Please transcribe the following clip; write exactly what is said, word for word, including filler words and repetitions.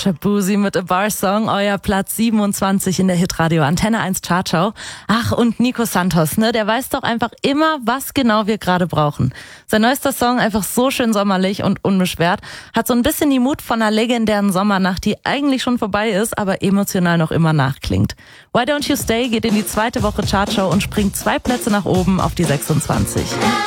Shabuzi mit A Bar Song, euer Platz siebenundzwanzig in der Hitradio Antenne eins Chartschau. Ach, und Nico Santos, ne, der weiß doch einfach immer, was genau wir gerade brauchen. Sein neuester Song, einfach so schön sommerlich und unbeschwert, hat so ein bisschen die Mut von einer legendären Sommernacht, die eigentlich schon vorbei ist, aber emotional noch immer nachklingt. Why Don't You Stay geht in die zweite Woche Chartschau und springt zwei Plätze nach oben auf die sechsundzwanzig.